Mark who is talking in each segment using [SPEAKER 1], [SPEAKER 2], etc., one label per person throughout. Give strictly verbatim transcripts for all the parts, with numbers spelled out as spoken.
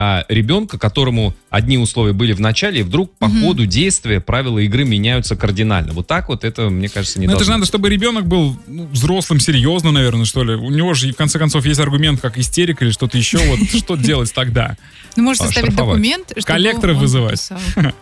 [SPEAKER 1] а, ребенка, которому одни условия были в начале, и вдруг по mm-hmm. ходу действия правила игры меняются кардинально. Вот так вот это, мне кажется, не
[SPEAKER 2] Но
[SPEAKER 1] должно.
[SPEAKER 2] это же надо, чтобы ребенок был ну, взрослым, серьезно, наверное, что ли. У него же, в конце концов, есть аргумент, как истерика или что-то еще. Вот что делать тогда?
[SPEAKER 3] Ну, может составить документ, чтобы
[SPEAKER 2] коллекторов вызывать.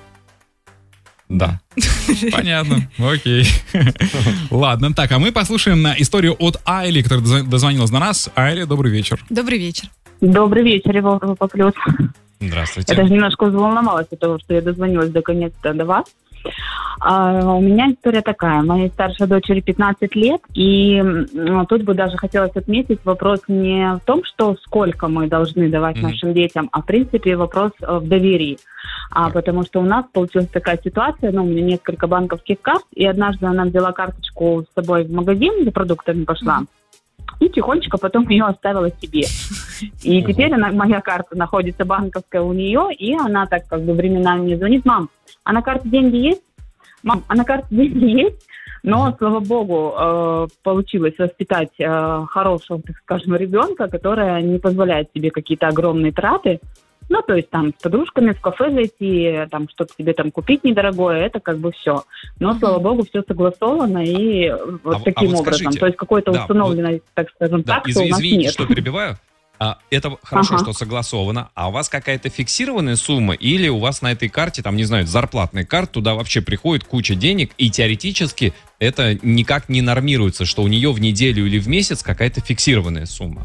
[SPEAKER 1] Да.
[SPEAKER 2] Понятно. Окей. Ладно, так, а мы послушаем на историю от Айли, которая дозвонилась до нас. Айли, добрый вечер.
[SPEAKER 3] Добрый вечер.
[SPEAKER 4] Добрый вечер, Европа Плюс.
[SPEAKER 1] Здравствуйте.
[SPEAKER 4] Я даже немножко взволновалась от того, что я дозвонилась наконец-то до вас. А, у меня история такая. Моей старшей дочери пятнадцать лет, и ну, тут бы даже хотелось отметить вопрос не в том, что сколько мы должны давать mm-hmm. нашим детям, а в принципе вопрос в доверии. А, потому что у нас получилась такая ситуация, ну, у меня несколько банковских карт, и однажды она взяла карточку с собой в магазин, за продуктами пошла, и тихонечко потом ее оставила себе. И теперь она, моя карта находится банковская у нее, и она так как бы временами мне звонит: мам, а на карте деньги есть? Мам, а на карте деньги есть? Но, слава богу, э, получилось воспитать э, хорошего, так скажем, ребенка, которая не позволяет себе какие-то огромные траты. Ну, то есть там с подружками в кафе зайти, там что-то себе там купить недорогое, это как бы все. Но, слава богу, все согласовано и вот
[SPEAKER 1] а,
[SPEAKER 4] таким
[SPEAKER 1] а вот
[SPEAKER 4] образом.
[SPEAKER 1] скажите,
[SPEAKER 4] то есть какой-то
[SPEAKER 1] да,
[SPEAKER 4] установленной,
[SPEAKER 1] вот,
[SPEAKER 4] так скажем,
[SPEAKER 1] да,
[SPEAKER 4] так,
[SPEAKER 1] из,
[SPEAKER 4] что у нас
[SPEAKER 1] извините,
[SPEAKER 4] нет.
[SPEAKER 1] что перебиваю. А, это хорошо,
[SPEAKER 4] ага.
[SPEAKER 1] что согласовано. А у вас какая-то фиксированная сумма? Или у вас на этой карте, там, не знаю, зарплатная карта, туда вообще приходит куча денег, и теоретически это никак не нормируется, что у нее в неделю или в месяц какая-то фиксированная сумма?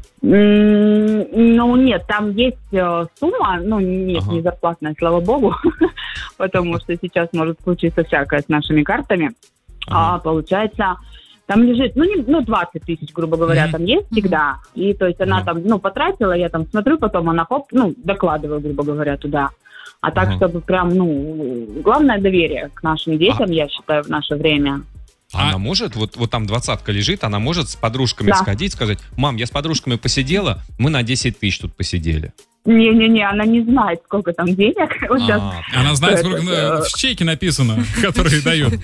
[SPEAKER 4] Ну, нет, там есть э, сумма, ну, нет, ага. не зарплатная, слава богу, потому что сейчас может случиться всякое с нашими картами. Ага. А получается, там лежит, ну, не, ну, двадцать тысяч, грубо говоря, mm-hmm. там есть всегда. И, то есть, она mm-hmm. там, ну, потратила, я там смотрю, потом она, хоп, ну, докладываю, грубо говоря, туда. А так, mm-hmm. чтобы прям, ну, главное доверие к нашим детям, а. я считаю, в наше время.
[SPEAKER 1] Она а... может, вот, вот там двадцатка лежит, она может с подружками
[SPEAKER 4] да.
[SPEAKER 1] сходить, сказать: мам, я с подружками посидела, мы на десять тысяч тут посидели.
[SPEAKER 4] Не-не-не, она не знает, сколько там денег. Вот сейчас,
[SPEAKER 2] она знает, сколько это... в чеке написано, которые дают.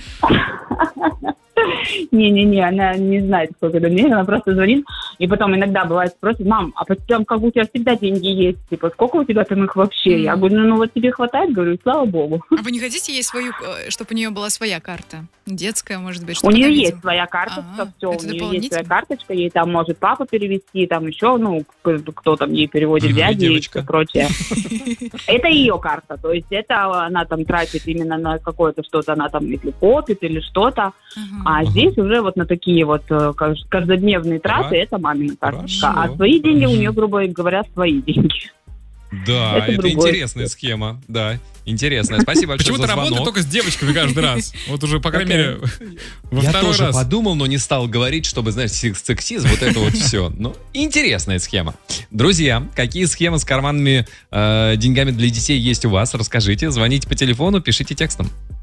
[SPEAKER 4] Не-не-не, она не знает, сколько там денег, она просто звонит, и потом иногда бывает спросит: мам, а потом как у тебя всегда деньги есть, типа, сколько у тебя там их вообще? Mm. Я говорю, ну, ну вот тебе хватает, говорю, слава богу.
[SPEAKER 3] А вы не хотите ей свою, чтобы у нее была своя карта? Детская, может быть, что-то.
[SPEAKER 4] У нее
[SPEAKER 3] видел?
[SPEAKER 4] есть своя карточка, А-а-а. все,
[SPEAKER 3] это
[SPEAKER 4] у нее есть своя карточка, ей там может папа перевести, там еще, ну, кто там ей переводит, дяди и все прочее. Это ее карта, то есть это она там тратит именно на какое-то что-то, она там или копит, или что-то, а здесь уже вот на такие вот каждодневные траты это мамина карточка, а свои деньги у нее, грубо говоря, свои деньги.
[SPEAKER 1] Да, это, это интересная схема, да, интересная. Спасибо большое за звонок.
[SPEAKER 2] Почему-то работает только с девочками каждый раз. Вот уже, по крайней мере, во
[SPEAKER 1] Я
[SPEAKER 2] второй
[SPEAKER 1] тоже
[SPEAKER 2] раз.
[SPEAKER 1] подумал, но не стал говорить, чтобы, знаешь, сексизм, вот это вот все. Ну, интересная схема. Друзья, какие схемы с карманными э, деньгами для детей есть у вас? Расскажите, звоните по телефону, пишите текстом.